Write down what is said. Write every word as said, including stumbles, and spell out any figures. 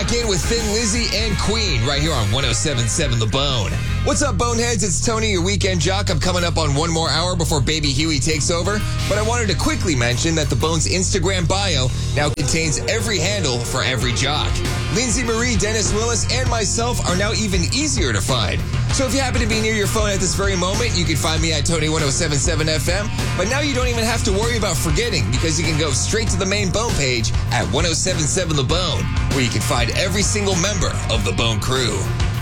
back in with Thin Lizzy and Queen right here on one oh seven point seven The Bone. What's up, Boneheads? It's Tony, your weekend jock. I'm coming up on one more hour before Baby Huey takes over, but I wanted to quickly mention that The Bone's Instagram bio now contains every handle for every jock. Lindsay Marie, Dennis Willis, and myself are now even easier to find. So if you happen to be near your phone at this very moment, you can find me at Tony one oh seven point seven F M, but now you don't even have to worry about forgetting because you can go straight to the main Bone page at one oh seven point seven The Bone, where you can find every single member of the Bone crew.